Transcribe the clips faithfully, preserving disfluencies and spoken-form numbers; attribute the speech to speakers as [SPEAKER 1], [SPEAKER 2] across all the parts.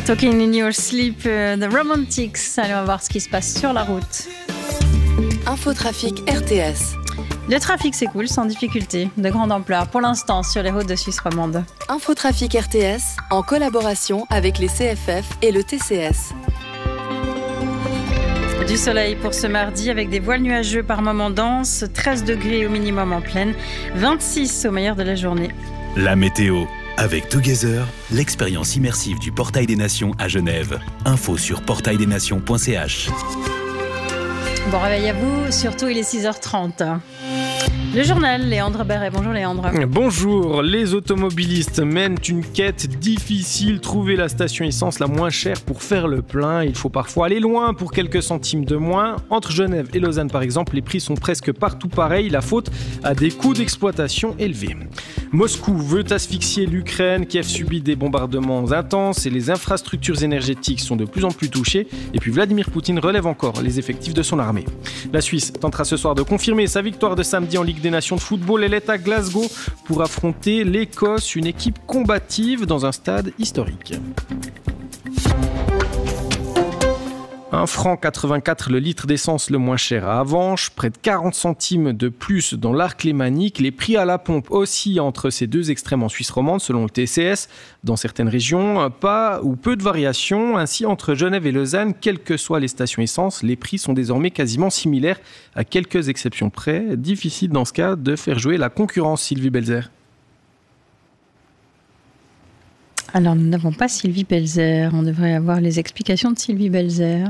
[SPEAKER 1] Talking in your sleep, uh, The Romantics. Allez, on va voir ce qui se passe sur la route.
[SPEAKER 2] Infotrafic R T S.
[SPEAKER 1] Le trafic s'écoule sans difficulté, de grande ampleur pour l'instant sur les routes de Suisse romande.
[SPEAKER 2] Infotrafic R T S en collaboration avec les C F F et le T C S.
[SPEAKER 1] Du soleil pour ce mardi avec des voiles nuageux par moments denses, treize degrés au minimum en pleine, vingt-six au meilleur de la journée.
[SPEAKER 3] La météo. Avec Together, l'expérience immersive du Portail des Nations à Genève. Info sur portail des nations point c h.
[SPEAKER 1] Bon réveil à vous, surtout il est six heures trente. Le journal, Léandre Berret. Bonjour Léandre.
[SPEAKER 4] Bonjour, les automobilistes mènent une quête difficile. Trouver la station essence la moins chère pour faire le plein. Il faut parfois aller loin pour quelques centimes de moins. Entre Genève et Lausanne par exemple, les prix sont presque partout pareils. La faute à des coûts d'exploitation élevés. Moscou veut asphyxier l'Ukraine. Kiev subit des bombardements intenses et les infrastructures énergétiques sont de plus en plus touchées. Et puis Vladimir Poutine relève encore les effectifs de son armée. La Suisse tentera ce soir de confirmer sa victoire de samedi en Ligue des Nations de football. Elle est à Glasgow pour affronter l'Écosse, une équipe combative dans un stade historique. un franc quatre-vingt-quatre le litre d'essence le moins cher à Avenches, près de quarante centimes de plus dans l'arc lémanique. Les prix à la pompe oscillent entre ces deux extrêmes en Suisse romande selon le T C S. Dans certaines régions, pas ou peu de variations. Ainsi, entre Genève et Lausanne, quelles que soient les stations essence, les prix sont désormais quasiment similaires à quelques exceptions près. Difficile dans ce cas de faire jouer la concurrence, Sylvie Belzer.
[SPEAKER 1] Alors, nous n'avons pas Sylvie Belzer. On devrait avoir les explications de Sylvie Belzer.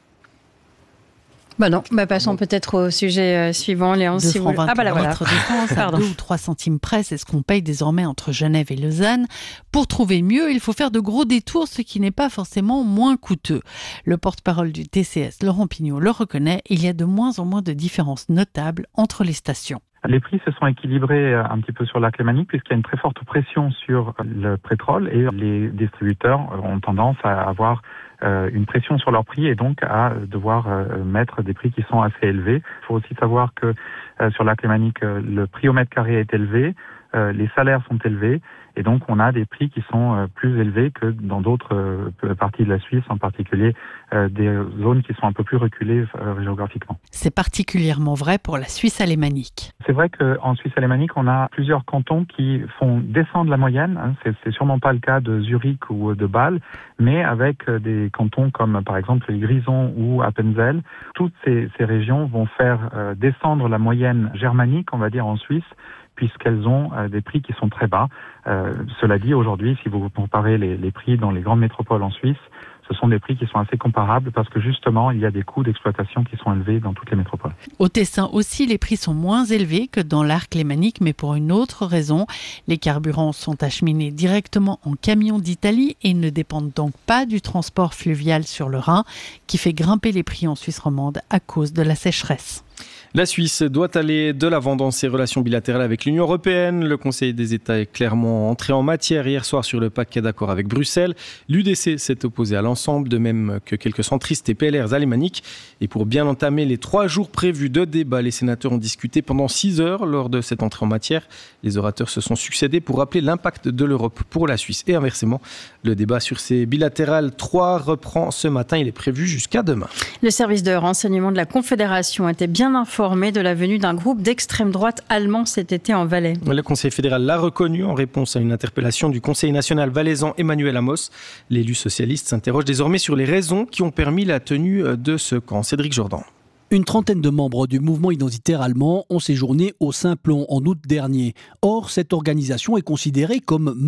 [SPEAKER 1] Bah non, bah passons peut-être au sujet euh, suivant, Léon.
[SPEAKER 5] deux
[SPEAKER 1] Si vous...
[SPEAKER 5] francs
[SPEAKER 1] Ah bah là voilà.
[SPEAKER 5] À deux ou trois centimes près, c'est ce qu'on paye désormais entre Genève et Lausanne. Pour trouver mieux, il faut faire de gros détours, ce qui n'est pas forcément moins coûteux. Le porte-parole du T C S, Laurent Pignot, le reconnaît, il y a de moins en moins de différences notables entre les stations.
[SPEAKER 6] Les prix se sont équilibrés un petit peu sur l'arc lémanique puisqu'il y a une très forte pression sur le pétrole et les distributeurs ont tendance à avoir une pression sur leurs prix et donc à devoir mettre des prix qui sont assez élevés. Il faut aussi savoir que sur l'arc lémanique, le prix au mètre carré est élevé, les salaires sont élevés et donc on a des prix qui sont plus élevés que dans d'autres parties de la Suisse, en particulier des zones qui sont un peu plus reculées géographiquement.
[SPEAKER 5] C'est particulièrement vrai pour la Suisse alémanique.
[SPEAKER 6] C'est vrai qu'en Suisse alémanique, on a plusieurs cantons qui font descendre la moyenne. Hein. C'est, c'est sûrement pas le cas de Zurich ou de Bâle, mais avec des cantons comme par exemple Grisons ou Appenzell, toutes ces, ces régions vont faire euh, descendre la moyenne germanique, on va dire en Suisse, puisqu'elles ont euh, des prix qui sont très bas. Euh, cela dit, aujourd'hui, si vous comparez les, les prix dans les grandes métropoles en Suisse, ce sont des prix qui sont assez comparables parce que justement, il y a des coûts d'exploitation qui sont élevés dans toutes les métropoles.
[SPEAKER 5] Au Tessin aussi, les prix sont moins élevés que dans l'arc lémanique, mais pour une autre raison. Les carburants sont acheminés directement en camion d'Italie et ne dépendent donc pas du transport fluvial sur le Rhin, qui fait grimper les prix en Suisse romande à cause de la sécheresse.
[SPEAKER 4] La Suisse doit aller de l'avant dans ses relations bilatérales avec l'Union européenne. Le Conseil des États est clairement entré en matière hier soir sur le paquet d'accord avec Bruxelles. L'U D C s'est opposé à l'ensemble, de même que quelques centristes et P L R alémaniques. Et pour bien entamer les trois jours prévus de débat, les sénateurs ont discuté pendant six heures lors de cette entrée en matière. Les orateurs se sont succédés pour rappeler l'impact de l'Europe pour la Suisse et inversement. Le débat sur ces bilatérales trois reprend ce matin. Il est prévu jusqu'à demain.
[SPEAKER 1] Le service de renseignement de la Confédération était bien informé de la venue d'un groupe d'extrême droite allemand cet été en Valais.
[SPEAKER 4] Le Conseil fédéral l'a reconnu en réponse à une interpellation du Conseil national valaisan Emmanuel Amos. L'élu socialiste s'interroge désormais sur les raisons qui ont permis la tenue de ce camp. Cédric Jourdan.
[SPEAKER 7] Une trentaine de membres du mouvement identitaire allemand ont séjourné au Simplon en août dernier. Or, cette organisation est considérée comme